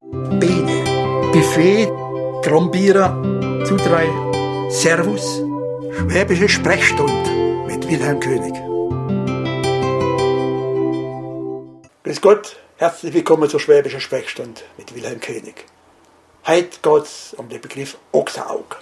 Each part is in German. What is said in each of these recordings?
Biene, Buffet, Trombierer, Zudrei, Servus, Schwäbische Sprechstunde mit Wilhelm König. Grüß Gott, herzlich willkommen zur Schwäbischen Sprechstunde mit Wilhelm König. Heute geht es um den Begriff Ochsenaug.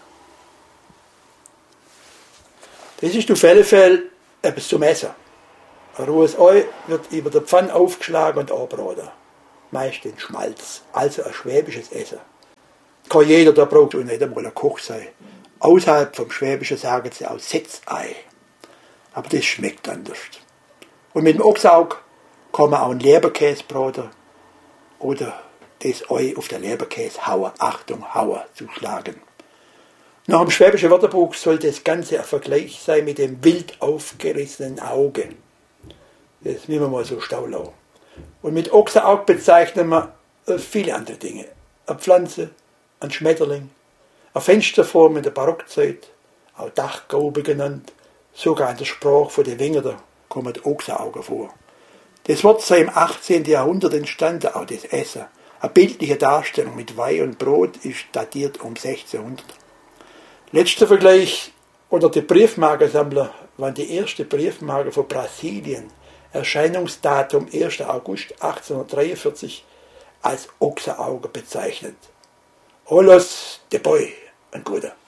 Das ist auf alle Fälle etwas zum Essen. Ein rohes Ei wird über der Pfanne aufgeschlagen und angebraten. Meist in Schmalz, also ein schwäbisches Essen. Kann jeder, der braucht und nicht einmal ein Koch sein. Außerhalb vom Schwäbischen sagen sie auch Setzei. Aber das schmeckt anders. Und mit dem Ochsaug kann man auch einen Leberkäse braten oder das Ei auf den Leberkäse hauen. Achtung, hauen, zuschlagen. Nach dem Schwäbischen Wörterbuch soll das Ganze ein Vergleich sein mit dem wild aufgerissenen Auge. Das müssen wir mal so stehen lassen. Und mit Ochsenaug bezeichnen wir viele andere Dinge. Eine Pflanze, ein Schmetterling, eine Fensterform in der Barockzeit, auch Dachgaube genannt, sogar in der Sprache von den Wengern kommen Ochsenaugen vor. Das Wort sei im 18. Jahrhundert entstanden, auch das Essen. Eine bildliche Darstellung mit Weih und Brot ist datiert um 1600. Letzter Vergleich unter den Briefmarkensammler waren die erste Briefmarke von Brasilien, Erscheinungsdatum 1. August 1843, als Ochsenauge bezeichnet. Olos de Boy, ein guter.